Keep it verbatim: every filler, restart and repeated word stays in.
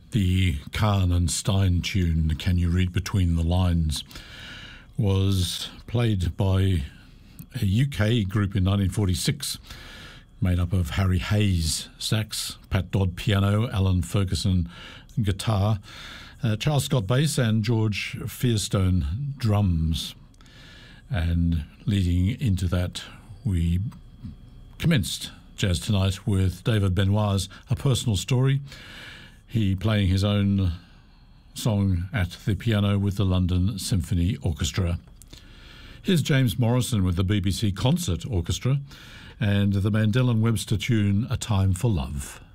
The Kahn and Stein tune, Can You Read Between the Lines, was played by a U K group in nineteen forty-six, made up of Harry Hayes, sax, Pat Dodd, piano, Alan Ferguson, guitar, uh, Charles Scott, bass, and George Fearstone, drums. And leading into that, we commenced Jazz Tonight with David Benoit's A Personal Story, he playing his own song at the piano with the London Symphony Orchestra. Here's James Morrison with the B B C Concert Orchestra and the Mandel and Webster tune A Time for Love.